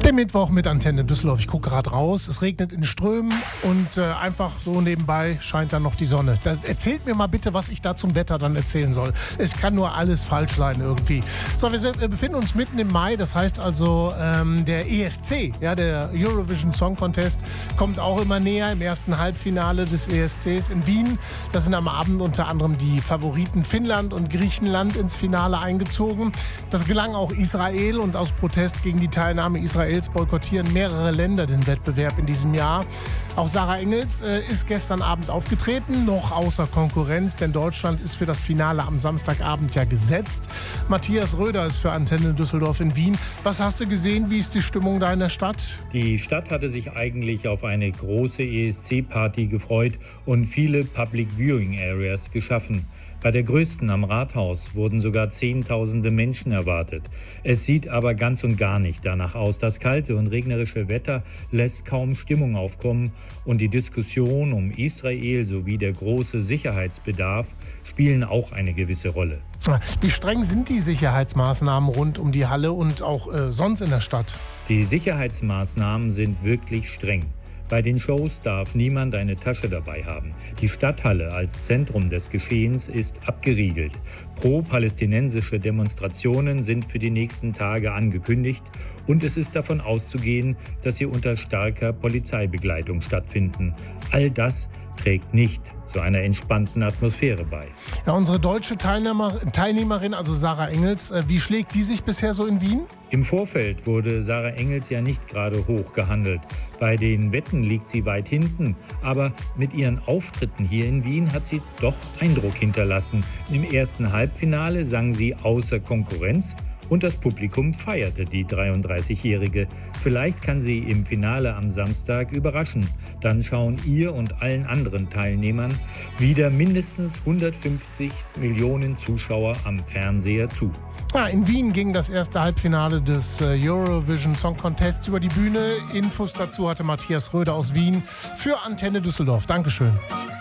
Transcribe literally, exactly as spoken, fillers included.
Der Mittwoch mit Antenne Düsseldorf. Ich gucke gerade raus. Es regnet in Strömen und äh, einfach so nebenbei scheint dann noch die Sonne. Da, erzählt mir mal bitte, was ich da zum Wetter dann erzählen soll. Es kann nur alles falsch sein irgendwie. So, wir, sind, wir befinden uns mitten im Mai. Das heißt also, ähm, der E S C, ja, der Eurovision Song Contest, kommt auch immer näher im ersten Halbfinale des E S Cs in Wien. Da sind am Abend unter anderem die Favoriten Finnland und Griechenland ins Finale eingezogen. Das gelang auch Israel und aus Protest gegen die Teilnahme Israels boykottieren mehrere Länder den Wettbewerb in diesem Jahr. Auch Sarah Engels äh, ist gestern Abend aufgetreten, noch außer Konkurrenz, denn Deutschland ist für das Finale am Samstagabend ja gesetzt. Matthias Röder ist für Antenne Düsseldorf in Wien. Was hast du gesehen? Wie ist die Stimmung da in der Stadt? Die Stadt hatte sich eigentlich auf eine große E S C-Party gefreut und viele Public Viewing Areas geschaffen. Bei der größten am Rathaus wurden sogar Zehntausende Menschen erwartet. Es sieht aber ganz und gar nicht danach aus. Das kalte und regnerische Wetter lässt kaum Stimmung aufkommen und die Diskussion um Israel sowie der große Sicherheitsbedarf spielen auch eine gewisse Rolle. Wie streng sind die Sicherheitsmaßnahmen rund um die Halle und auch äh, sonst in der Stadt? Die Sicherheitsmaßnahmen sind wirklich streng. Bei den Shows darf niemand eine Tasche dabei haben. Die Stadthalle als Zentrum des Geschehens ist abgeriegelt. Pro-palästinensische Demonstrationen sind für die nächsten Tage angekündigt und es ist davon auszugehen, dass sie unter starker Polizeibegleitung stattfinden. All das trägt nicht zu einer entspannten Atmosphäre bei. Ja, unsere deutsche Teilnehmer, Teilnehmerin, also Sarah Engels, äh, wie schlägt die sich bisher so in Wien? Im Vorfeld wurde Sarah Engels ja nicht gerade hoch gehandelt. Bei den Wetten liegt sie weit hinten. Aber mit ihren Auftritten hier in Wien hat sie doch Eindruck hinterlassen. Im ersten Halbfinale sang sie außer Konkurrenz und das Publikum feierte die dreiunddreißigjährige. Vielleicht kann sie im Finale am Samstag überraschen. Dann schauen ihr und allen anderen Teilnehmern wieder mindestens hundertfünfzig Millionen Zuschauer am Fernseher zu. Ja, in Wien ging das erste Halbfinale des Eurovision Song Contests über die Bühne. Infos dazu hatte Matthias Röder aus Wien für Antenne Düsseldorf. Dankeschön.